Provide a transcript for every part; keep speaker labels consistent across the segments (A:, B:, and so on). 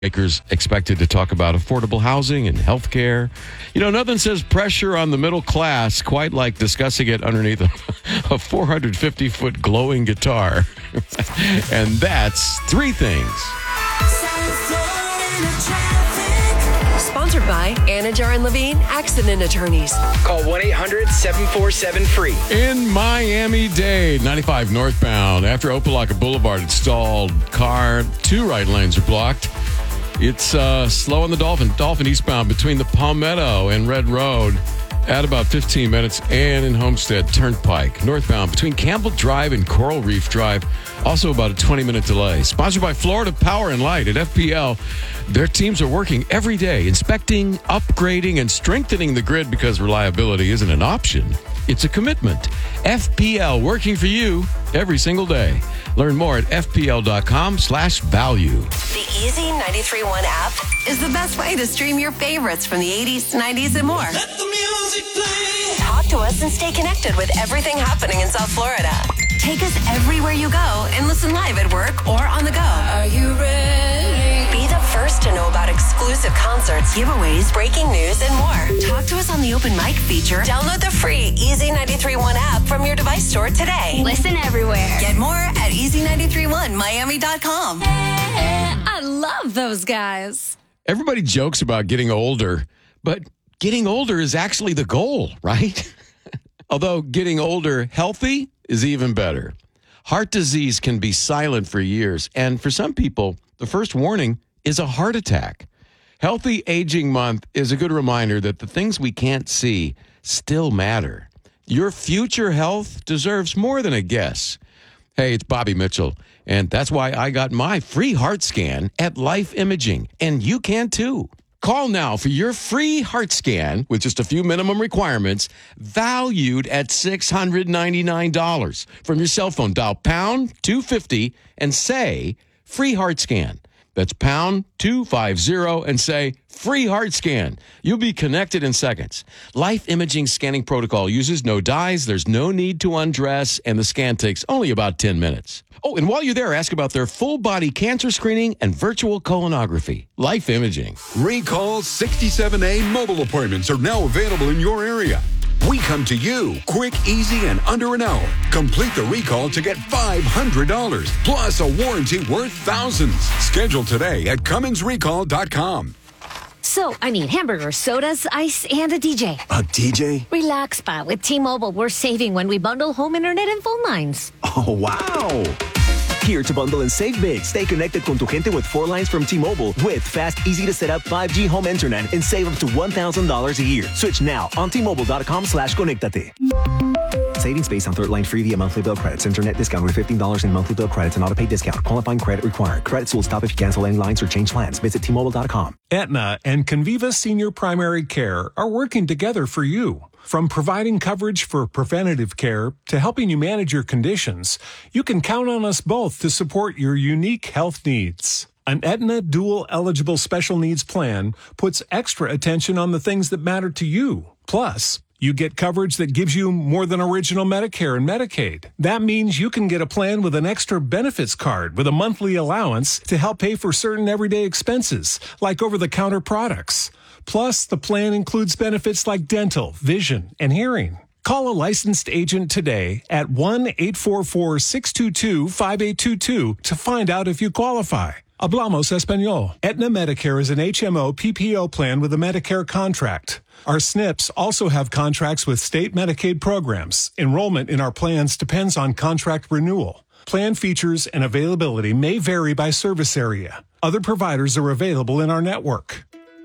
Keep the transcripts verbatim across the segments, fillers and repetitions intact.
A: Makers expected to talk about affordable housing and health care. You know, nothing says pressure on the middle class quite like discussing it underneath a, a four hundred fifty foot glowing guitar. And that's three things.
B: Sponsored by Anajar and Levine Accident Attorneys.
C: Call one eight hundred seven four seven free.
A: In Miami-Dade, ninety-five northbound, after Opelika Boulevard installed car, two right lanes are blocked. It's uh, slow on the Dolphin. Dolphin eastbound between the Palmetto and Red Road at about fifteen minutes, and in Homestead Turnpike. Northbound between Campbell Drive and Coral Reef Drive, also about a twenty minute delay. Sponsored by Florida Power and Light at F P L. Their teams are working every day, inspecting, upgrading, and strengthening the grid because reliability isn't an option. It's a commitment. F P L, working for you every single day. Learn more at F P L dot com slash value.
B: The Easy ninety-three point one app is the best way to stream your favorites from the eighties, nineties, and more.
D: Let the music play.
B: Talk to us and stay connected with everything happening in South Florida. Take us everywhere you go and listen live at work or on the go.
D: Are you ready?
B: Be the first to know about exclusive concerts, giveaways, breaking news, and more. Talk to us on the open mic feature. Download the free Easy ninety-three point one app from your device store today.
E: Listen everywhere.
B: Get more at easy ninety-three one miami dot com.
E: I love those guys.
A: Everybody jokes about getting older, but getting older is actually the goal, right? Although getting older healthy is even better. Heart disease can be silent for years, and for some people, the first warning is a heart attack. Healthy Aging Month is a good reminder that the things we can't see still matter. Your future health deserves more than a guess. Hey, it's Bobby Mitchell, and that's why I got my free heart scan at Life Imaging, and you can too. Call now for your free heart scan with just a few minimum requirements, valued at six hundred ninety-nine dollars. From your cell phone, dial pound two fifty and say free heart scan. That's pound two fifty and say free heart scan. You'll be connected in seconds. Life Imaging scanning protocol uses no dyes. There's no need to undress, and the scan takes only about ten minutes. Oh, and while you're there, ask about their full body cancer screening and virtual colonography. Life Imaging.
F: Recall sixty-seven A mobile appointments are now available in your area. We come to you quick, easy, and under an hour. Complete the recall to get five hundred dollars plus a warranty worth thousands. Schedule today at Cummins Recall dot com.
E: So, I need hamburgers, sodas, ice, and a D J.
G: A D J?
E: Relax, pa. With T-Mobile, we're saving when we bundle home internet and phone lines.
G: Oh, wow. Here to bundle and save big. Stay connected con tu gente with four lines from T-Mobile with fast, easy-to-set-up five G home internet and save up to one thousand dollars a year. Switch now on T-Mobile dot com slash conectate. Savings based on third line free via monthly bill credits. Internet discount with fifteen dollars in monthly bill credits and auto-pay discount. Qualifying credit required. Credits will stop if you cancel any lines or change plans. Visit T Mobile dot com.
H: Aetna and Conviva Senior Primary Care are working together for you. From providing coverage for preventative care to helping you manage your conditions, you can count on us both to support your unique health needs. An Aetna Dual Eligible Special Needs Plan puts extra attention on the things that matter to you. Plus, you get coverage that gives you more than original Medicare and Medicaid. That means you can get a plan with an extra benefits card with a monthly allowance to help pay for certain everyday expenses, like over-the-counter products. Plus, the plan includes benefits like dental, vision, and hearing. Call a licensed agent today at one eight four four, six two two, five eight two two to find out if you qualify. Hablamos Español. Aetna Medicare is an H M O P P O plan with a Medicare contract. Our S N Ps also have contracts with state Medicaid programs. Enrollment in our plans depends on contract renewal. Plan features and availability may vary by service area. Other providers are available in our network.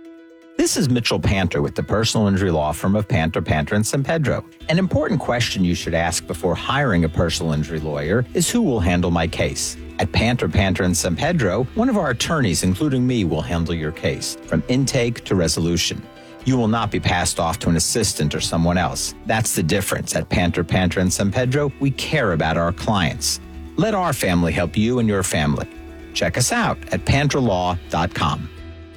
I: This is Mitchell Panter with the personal injury law firm of Panter, Panter and San Pedro. An important question you should ask before hiring a personal injury lawyer is who will handle my case. At Panter, Panter and San Pedro, one of our attorneys, including me, will handle your case from intake to resolution. You will not be passed off to an assistant or someone else. That's the difference. At Panter, Panter and San Pedro, we care about our clients. Let our family help you and your family. Check us out at panter law dot com.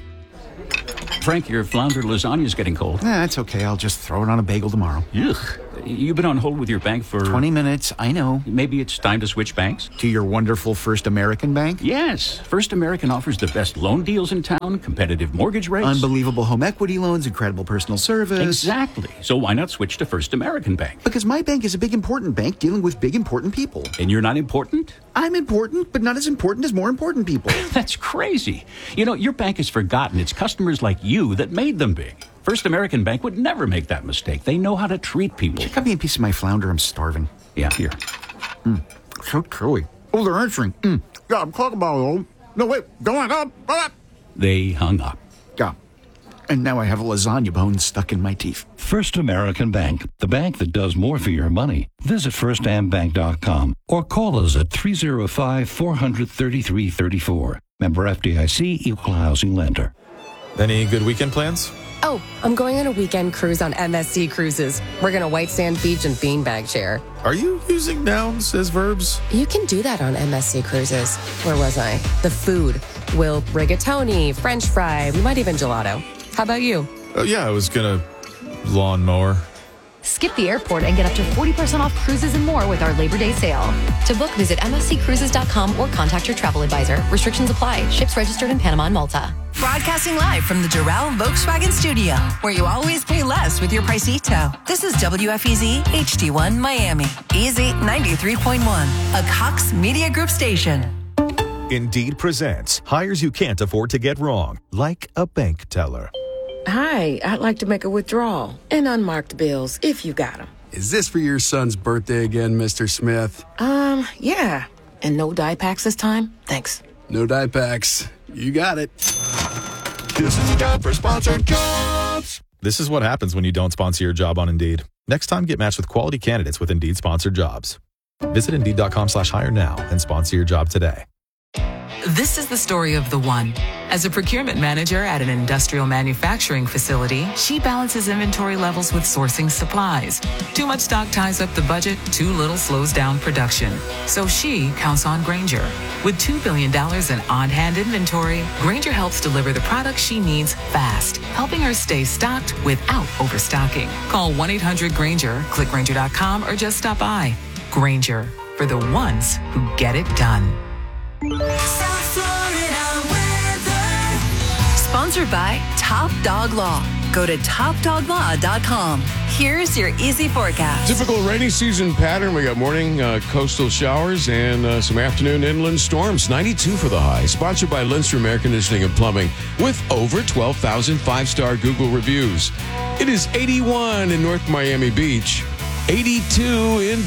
J: Frank, your flounder lasagna is getting cold.
K: Nah, that's okay. I'll just throw it on a bagel tomorrow.
J: Ugh. You've been on hold with your bank for...
K: twenty minutes, I know.
J: Maybe it's time to switch banks?
K: To your wonderful First American Bank?
J: Yes. First American offers the best loan deals in town, competitive mortgage rates.
K: Unbelievable home equity loans, incredible personal service.
J: Exactly. So why not switch to First American Bank?
K: Because my bank is a big, important bank dealing with big, important people.
J: And you're not important?
K: I'm important, but not as important as more important people.
J: That's crazy. You know, your bank has forgotten it's customers like you that made them big. First American Bank would never make that mistake. They know how to treat people.
K: Cut me a piece of my flounder. I'm starving.
J: Yeah, here.
K: Mm, so chewy. Oh, they're answering. Mm. Yeah, I'm talking about it. No, wait. Go on. Up. Up.
J: They hung up.
K: Yeah. And now I have a lasagna bone stuck in my teeth.
L: First American Bank, the bank that does more for your money. Visit first am bank dot com or call us at three oh five, four hundred, thirty-three thirty-four. Member F D I C, Equal Housing Lender.
M: Any good weekend plans?
N: Oh, I'm going on a weekend cruise on M S C Cruises. We're going to White Sand Beach and beanbag share.
M: Are you using nouns as verbs?
N: You can do that on M S C Cruises. Where was I? The food. We'll rigatoni, French fry, we might even gelato. How about you?
M: Oh, yeah, I was going to lawnmower.
O: Skip the airport and get up to forty percent off cruises and more with our Labor Day sale. To book, visit M S C cruises dot com or contact your travel advisor. Restrictions apply. Ships registered in Panama and Malta.
B: Broadcasting live from the Doral Volkswagen Studio, where you always pay less with your Pricito. This is W F E Z H D one Miami. Easy ninety-three point one, a Cox Media Group station.
P: Indeed presents hires you can't afford to get wrong, like a bank teller.
Q: Hi, I'd like to make a withdrawal and unmarked bills if you got them.
R: Is this for your son's birthday again, Mister Smith?
Q: Um, yeah. And no dye packs this time? Thanks.
R: No dye packs. You got it.
P: This is time for sponsored jobs.
M: This is what happens when you don't sponsor your job on Indeed. Next time, get matched with quality candidates with Indeed sponsored jobs. Visit Indeed.com slash hire now and sponsor your job today.
S: This is the story of the one. As a procurement manager at an industrial manufacturing facility, she balances inventory levels with sourcing supplies. Too much stock ties up the budget, too little slows down production. So she counts on Grainger. With two billion dollars in on-hand inventory, Grainger helps deliver the products she needs fast, helping her stay stocked without overstocking. Call one eight hundred Grainger, click Grainger dot com, or just stop by. Grainger, for the ones who get it done.
B: South Florida weather. Sponsored by Top Dog Law. Go to top dog law dot com. Here's your easy forecast.
A: Typical rainy season pattern. We got morning uh, coastal showers and uh, some afternoon inland storms. ninety-two for the high. Sponsored by Lindstrom Air Conditioning and Plumbing with over twelve thousand five-star Google reviews. It is eighty-one in North Miami Beach, eighty-two in